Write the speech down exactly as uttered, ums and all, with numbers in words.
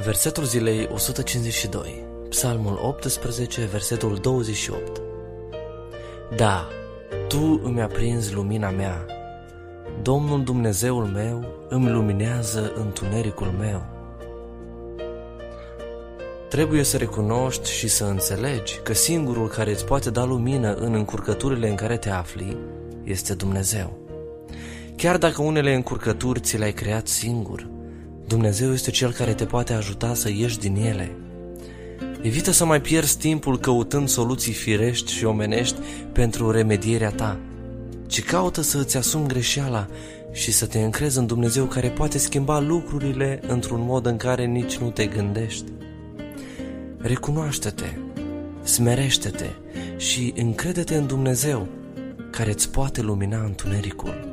Versetul zilei o sută cincizeci și doi, Psalmul optsprezece, versetul douăzeci și opt. Da, Tu îmi aprinzi lumina mea, Domnul Dumnezeul meu îmi luminează întunericul meu. Trebuie să recunoști și să înțelegi că singurul care îți poate da lumină în încurcăturile în care te afli este Dumnezeu. Chiar dacă unele încurcături ți le-ai creat singur, Dumnezeu este Cel care te poate ajuta să ieși din ele. Evită să mai pierzi timpul căutând soluții firești și omenești pentru remedierea ta, ci caută să îți asumi greșeala și să te încrezi în Dumnezeu care poate schimba lucrurile într-un mod în care nici nu te gândești. Recunoaște-te, smerește-te și încrede-te în Dumnezeu care îți poate lumina întunericul.